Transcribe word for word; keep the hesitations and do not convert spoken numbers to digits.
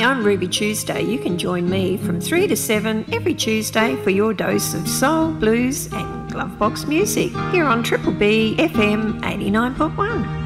I'm Ruby Tuesday. You can join me from three to seven every Tuesday for your dose of soul, blues and glovebox music here on Triple B F M eighty-nine point one.